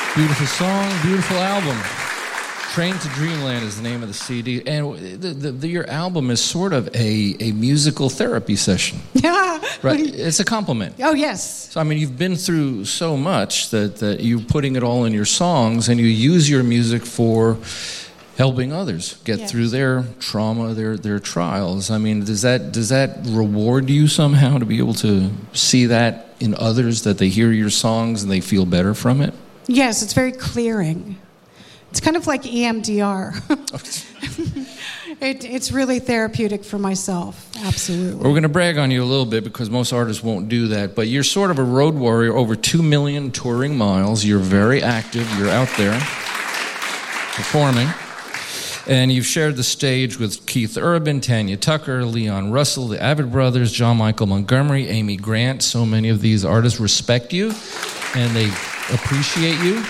Beautiful song, beautiful album. Train to Dreamland is the name of the CD, and your album is sort of a musical therapy session. Yeah. Right? It's a compliment. Oh, yes. So, I mean, you've been through so much that you're putting it all in your songs, and you use your music for helping others get through their trauma, their trials. I mean, does that reward you somehow to be able to see that in others, that they hear your songs and they feel better from it? Yes, it's very clearing. It's kind of like EMDR. It's really therapeutic for myself, absolutely. We're going to brag on you a little bit because most artists won't do that, but you're sort of a road warrior, over 2 million touring miles. You're very active. You're out there performing. And you've shared the stage with Keith Urban, Tanya Tucker, Leon Russell, the Avett Brothers, John Michael Montgomery, Amy Grant. So many of these artists respect you and they appreciate you.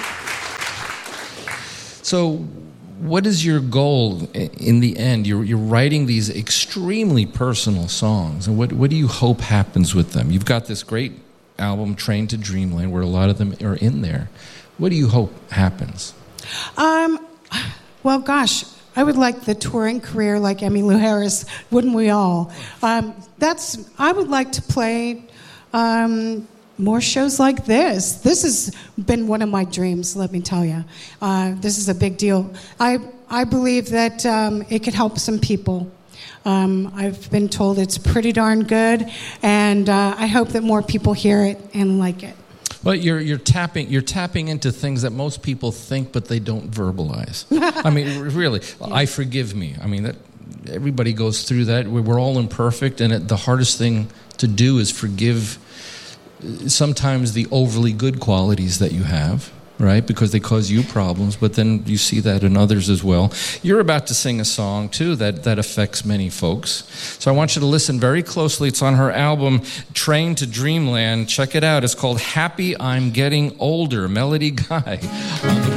So what is your goal in the end? You're writing these extremely personal songs, and what do you hope happens with them? You've got this great album, Train to Dreamland, where a lot of them are in there. What do you hope happens? Well, gosh, I would like the touring career like Emmylou Harris, wouldn't we all? I would like to play more shows like this. This has been one of my dreams, let me tell you. This is a big deal. I believe that it could help some people. I've been told it's pretty darn good, and I hope that more people hear it and like it. Well, you're tapping into things that most people think, but they don't verbalize. I mean, really, I forgive me. I mean, that everybody goes through that. We're all imperfect, and the hardest thing to do is forgive sometimes the overly good qualities that you have, right? Because they cause you problems, but then you see that in others as well. You're about to sing a song, too, that affects many folks. So I want you to listen very closely. It's on her album, Train to Dreamland. Check it out. It's called Happy I'm Getting Older. Melody Guy.